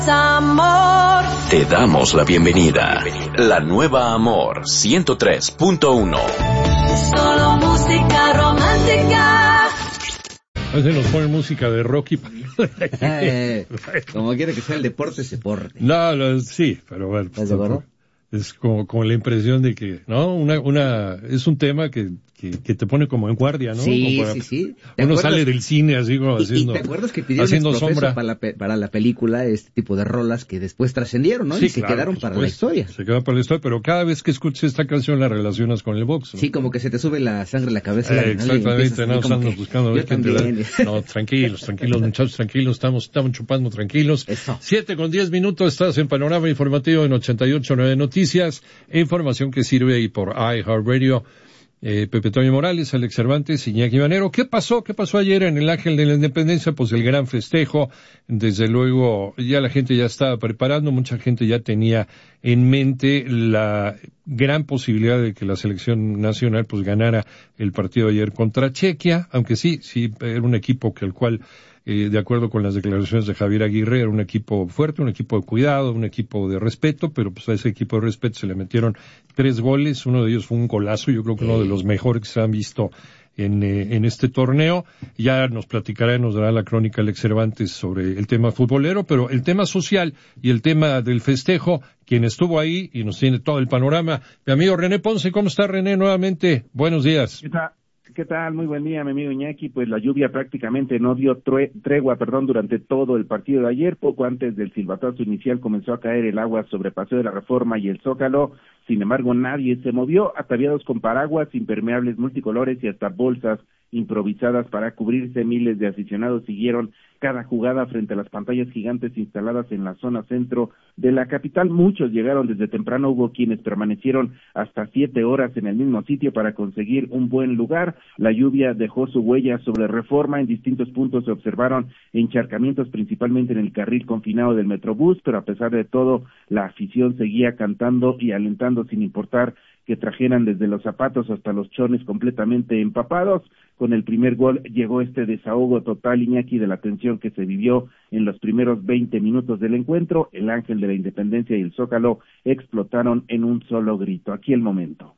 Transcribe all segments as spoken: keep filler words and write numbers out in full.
Amor. Te damos la bienvenida. La nueva Amor ciento tres punto uno. Solo música romántica. A veces nos ponen música de Rocky. eh, como quiere que sea el deporte, se porte. No, no, sí, pero bueno. ¿Estás de acuerdo? Es como, como la impresión de que, ¿no? Una, una, es un tema que, que, que te pone como en guardia, ¿no? Sí, para, sí, sí. Uno sale del cine así como ¿Y, haciendo, y te acuerdas que pidieron haciendo exprofeso sombra para la, para la película este tipo de rolas que después trascendieron, ¿no? Sí, y se claro, quedaron por para supuesto, la historia. Se quedaron para la historia, pero cada vez que escuchas esta canción la relacionas con el box, ¿no? Sí, como que se te sube la sangre a la cabeza. Eh, y la exactamente, no, estamos buscando ver quién te la... también. No, tranquilos, tranquilos, muchachos, tranquilos, estamos, estamos chupando tranquilos. Eso. Siete con diez minutos, estás en Panorama Informativo en ochenta y ocho punto nueve Noticias, información que sirve ahí por iHeartRadio. Eh, Pepe Toño Morales, Alex Cervantes, Iñaki Manero. ¿Qué pasó? ¿Qué pasó ayer en el Ángel de la Independencia? Pues el gran festejo. Desde luego, ya la gente ya estaba preparando, mucha gente ya tenía en mente la gran posibilidad de que la selección nacional pues ganara el partido ayer contra Chequia, aunque sí, sí, era un equipo que el cual Eh, de acuerdo con las declaraciones de Javier Aguirre, era un equipo fuerte, un equipo de cuidado, un equipo de respeto, pero pues a ese equipo de respeto se le metieron tres goles, uno de ellos fue un golazo, yo creo que uno de los mejores que se han visto en, eh, en este torneo. Ya nos platicará y nos dará la crónica Alex Cervantes sobre el tema futbolero, pero el tema social y el tema del festejo, quien estuvo ahí y nos tiene todo el panorama, mi amigo René Ponce. ¿Cómo está, René? Nuevamente, buenos días. ¿Qué tal? ¿Qué tal? Muy buen día, mi amigo Iñaki. Pues la lluvia prácticamente no dio tre- tregua, perdón, durante todo el partido de ayer. Poco antes del silbatazo inicial comenzó a caer el agua sobre Paseo de la Reforma y el Zócalo. Sin embargo, nadie se movió, ataviados con paraguas, impermeables multicolores y hasta bolsas improvisadas para cubrirse. Miles de aficionados siguieron cada jugada frente a las pantallas gigantes instaladas en la zona centro de la capital. Muchos llegaron desde temprano, hubo quienes permanecieron hasta siete horas en el mismo sitio para conseguir un buen lugar. La lluvia dejó su huella sobre Reforma, en distintos puntos se observaron encharcamientos, principalmente en el carril confinado del Metrobús, pero a pesar de todo, la afición seguía cantando y alentando sin importar que trajeran desde los zapatos hasta los chones completamente empapados. Con el primer gol llegó este desahogo total, Iñaki, de la tensión que se vivió en los primeros veinte minutos del encuentro. El Ángel de la Independencia y el Zócalo explotaron en un solo grito. Aquí el momento.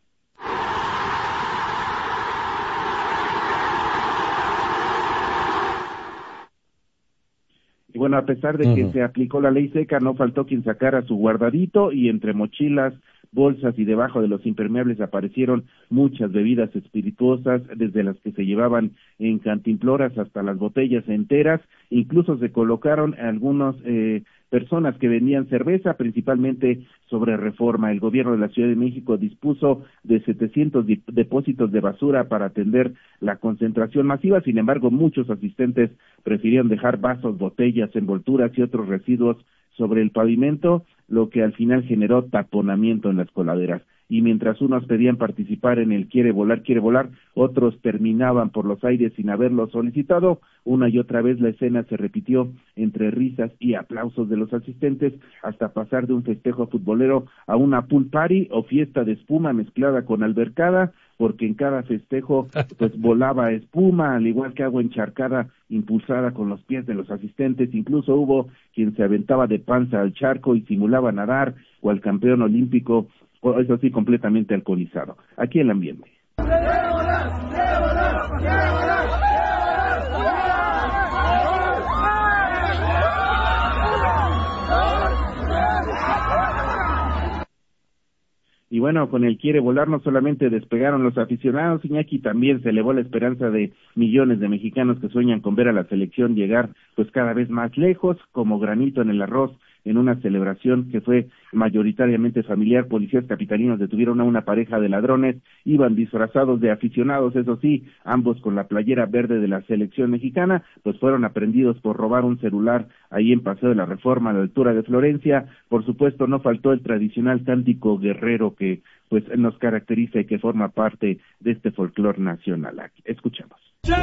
Y bueno, a pesar de que uh-huh. se aplicó la ley seca, no faltó quien sacara su guardadito, y entre mochilas, bolsas y debajo de los impermeables aparecieron muchas bebidas espirituosas, desde las que se llevaban en cantimploras hasta las botellas enteras. Incluso se colocaron algunas eh, personas que vendían cerveza, principalmente sobre Reforma. El gobierno de la Ciudad de México dispuso de setecientos dip- depósitos de basura para atender la concentración masiva. Sin embargo, muchos asistentes prefirieron dejar vasos, botellas, envolturas y otros residuos sobre el pavimento, lo que al final generó taponamiento en las coladeras. Y mientras unos pedían participar en el quiere volar, quiere volar, otros terminaban por los aires sin haberlo solicitado. Una y otra vez la escena se repitió entre risas y aplausos de los asistentes, hasta pasar de un festejo futbolero a una pool party o fiesta de espuma mezclada con albercada, porque en cada festejo pues volaba espuma, al igual que agua encharcada impulsada con los pies de los asistentes. Incluso hubo quien se aventaba de panza al charco y simulaba nadar, o al campeón olímpico, o eso sí, completamente alcoholizado. Aquí el ambiente. Y bueno, con el quiere volar no solamente despegaron los aficionados, Iñaki, también se elevó la esperanza de millones de mexicanos que sueñan con ver a la selección llegar pues cada vez más lejos, como granito en el arroz, en una celebración que fue mayoritariamente familiar. Policías capitalinos detuvieron a una pareja de ladrones, iban disfrazados de aficionados, eso sí, ambos con la playera verde de la selección mexicana, pues fueron aprendidos por robar un celular ahí en Paseo de la Reforma, a la altura de Florencia. Por supuesto, no faltó el tradicional cántico guerrero que pues nos caracteriza y que forma parte de este folclore nacional. Escuchamos.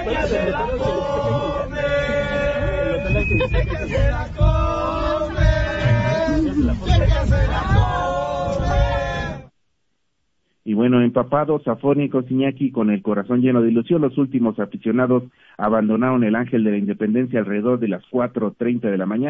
Y bueno, empapados, afónicos, Iñaki, con el corazón lleno de ilusión, los últimos aficionados abandonaron el Ángel de la Independencia alrededor de las cuatro treinta de la mañana.